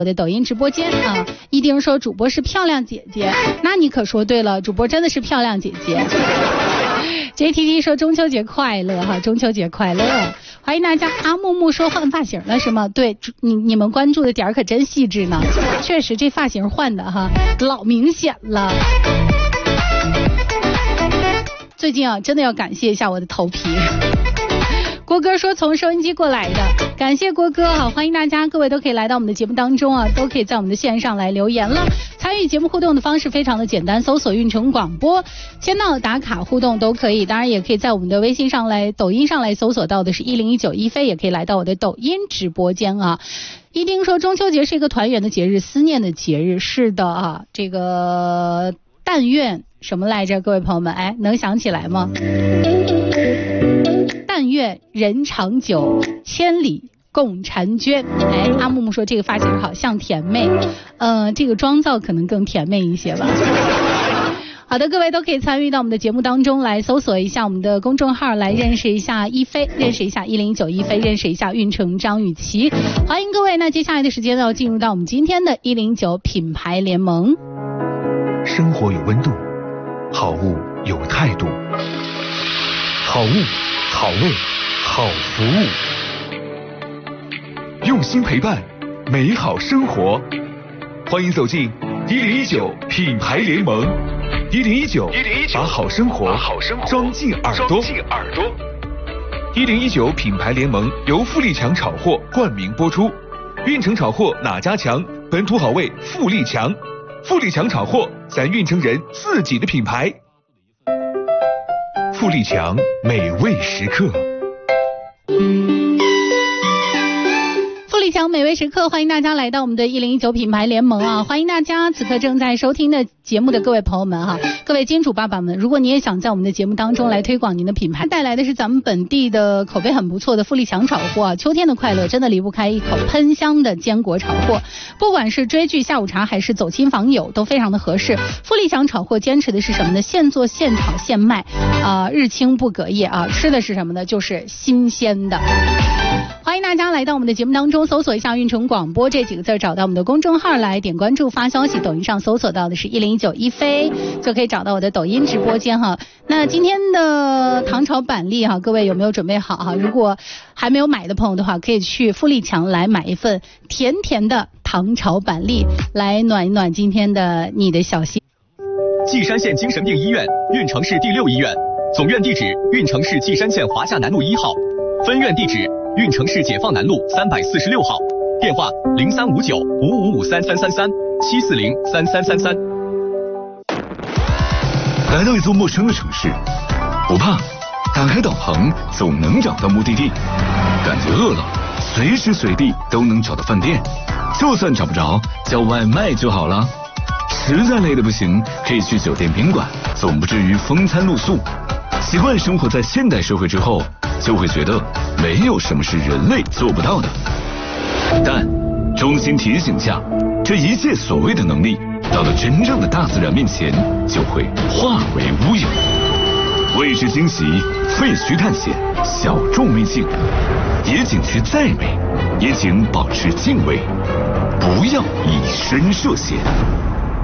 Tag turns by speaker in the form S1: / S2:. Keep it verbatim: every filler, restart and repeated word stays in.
S1: 我的抖音直播间啊，一丁说主播是漂亮姐姐，那你可说对了，主播真的是漂亮姐姐。J T T 说中秋节快乐哈，中秋节快乐，欢迎大家。阿木木说换发型了是吗？对，你你们关注的点可真细致呢，确实这发型换的哈，老明显了。最近啊，真的要感谢一下我的头皮。郭哥说从收音机过来的，感谢郭哥啊！欢迎大家，各位都可以来到我们的节目当中啊，都可以在我们的线上来留言了。参与节目互动的方式非常的简单，搜索运城广播，签到打卡互动都可以，当然也可以在我们的微信上来、抖音上来搜索到的是一零一九一飞，也可以来到我的抖音直播间啊。一丁说中秋节是一个团圆的节日，思念的节日，是的啊，这个但愿什么来着？各位朋友们，哎，能想起来吗？但愿人长久，千里共婵娟。哎，阿木木说这个发型好像甜妹，呃，这个妆造可能更甜妹一些吧。好的，各位都可以参与到我们的节目当中来，搜索一下我们的公众号，来认识一下一飞，认识一下一零九一飞，认识一下运城张雨绮。欢迎各位，那接下来的时间呢，要进入到我们今天的一零九品牌联盟。
S2: 生活有温度，好物有态度，好物好味好服务，用心陪伴美好生活。欢迎走进一零一九品牌联盟，一零一九把好生活装进耳朵。一零一九品牌联盟由富力强炒货冠名播出。运城炒货哪家强？本土好味富力强，富力强炒货咱运城人自己的品牌。富力强美味时刻，
S1: 富力强美味时刻，欢迎大家来到我们的一零一九品牌联盟啊！欢迎大家此刻正在收听的节目的各位朋友们哈、啊，各位金主爸爸们，如果你也想在我们的节目当中来推广您的品牌，带来的是咱们本地的口碑很不错的富力强炒货啊！秋天的快乐真的离不开一口喷香的坚果炒货，不管是追剧下午茶还是走亲访友都非常的合适。富力强炒货坚持的是什么呢？现做现炒现卖啊、呃，日清不隔夜啊，吃的是什么呢？就是新鲜的。欢迎大家来到我们的节目当中，搜索一下运城广播这几个字，找到我们的公众号来点关注发消息。抖音上搜索到的是一零一九一飞，就可以找到我的抖音直播间哈。那今天的糖炒板栗哈，各位有没有准备好哈？如果还没有买的朋友的话，可以去富力强来买一份甜甜的糖炒板栗，来暖一暖今天的你的小心。
S3: 稷山县精神病医院，运城市第六医院，总院地址运城市稷山县华夏南路一号，分院地址运城市解放南路三百四十六号，电话零三五九五五五三三三三七四零三三三三。
S2: 来到一座陌生的城市，不怕，打开导航总能找到目的地。感觉饿了，随时随地都能找到饭店，就算找不着，叫外卖就好了。实在累得不行，可以去酒店宾馆，总不至于风餐露宿。习惯生活在现代社会之后，就会觉得没有什么是人类做不到的。但衷心提醒下，这一切所谓的能力，到了真正的大自然面前，就会化为乌有。未知惊喜，废墟探险，小众秘境，野景区再美，也请保持敬畏，不要以身涉险。